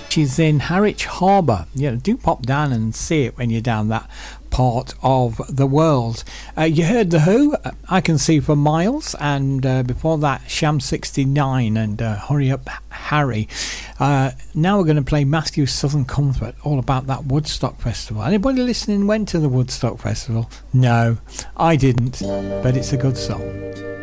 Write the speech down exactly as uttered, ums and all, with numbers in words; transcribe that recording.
She's in Harwich Harbour. You know, do pop down and see it when you're down that part of the world. Uh, you heard The Who, I Can See for Miles, and uh, before that Sham sixty-nine and uh, Hurry Up Harry. Uh, now we're going to play Matthew Southern Comfort, all about that Woodstock Festival. Anybody listening went to the Woodstock Festival? No, I didn't, but it's a good song.